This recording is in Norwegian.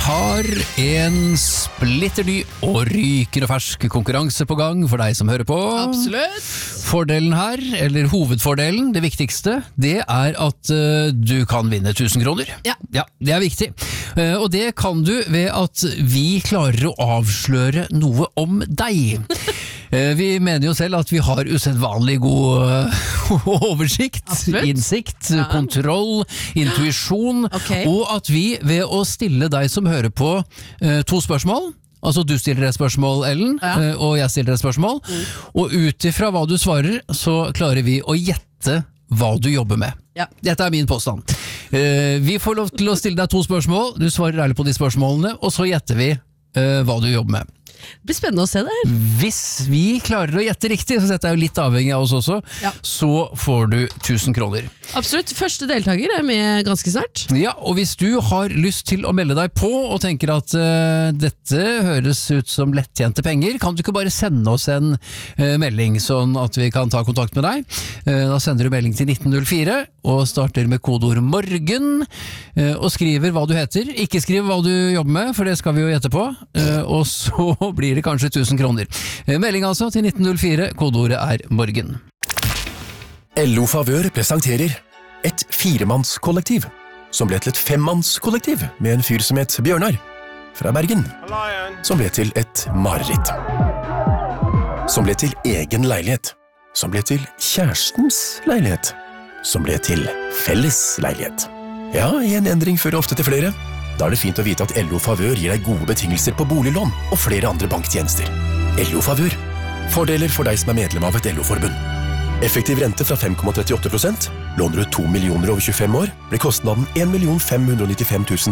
har en splitter ny og rykende fersk konkurranse på gang for deg som hører på. Absolutt. Fordelen her, eller hovedfordelen, det viktigste, det er at du kan vinne 1000 kroner. Ja. Ja, det er viktig. Og det kan du ved at vi klarer å avsløre noe om deg. Vi mener jo selv at vi har usedvanlig god oversikt, Absolutt. innsikt, kontroll, intuisjon, Ok. og at vi ved å stille deg som hører på 2 spørsmål, altså du stiller et spørsmål, Ellen, Ja. og jeg stiller et spørsmål, og utifra hva du svarer, så klarer vi å gjette hva du jobber med. Ja. Dette er min påstand. Vi får lov til å stille deg 2 spørsmål, du svarer ærlig på de spørsmålene, og så gjetter vi hva du jobber med. Det blir spennende å se det. Hvis vi klarer å gjette riktig, så dette er jo litt avhengig av oss også, Ja. så får du 1000 kroner. Absolutt. Første deltaker er med ganske snart. Ja, og hvis du har lyst til å melde deg på og tenker at dette høres ut som lettjente penger, kan du ikke bare sende oss en melding sånn at vi kan ta kontakt med deg. Da sender du melding til 1904 og starter med kodeord morgen og skriver hva du heter. Ikke skriv hva du jobber med, for det skal vi jo gjette på, og så blir det kanskje 1000 kroner. Melding altså til 1904, kodeordet er morgen. LO Favør presenterer et 4-mannskollektiv, som ble til et 5-mannskollektiv med en fyr som het Bjørnar, fra Bergen, som ble til et mareritt. Som ble til egen leilighet, som ble til kjærestens leilighet, som ble til felles leilighet. Ja, en endring fører ofte til flere. Da er det fint å vite at LO Favør gir deg gode betingelser på boliglån og flere andre banktjenester. LO Favør. Fordeler for deg som er medlem av et LO-forbund. Effektiv rente fra 5,38%. Låner du 2 millioner over 25 år, blir kostnaden 1 595